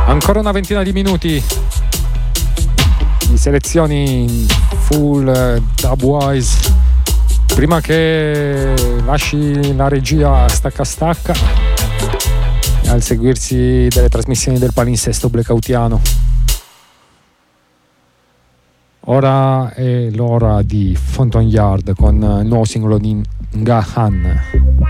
Ancora una ventina di minuti di selezioni full dubwise prima che lasci la regia stacca al seguirsi delle trasmissioni del palinsesto blackoutiano. Ora è l'ora di Fonton Yard con il nuovo singolo di Ngahan.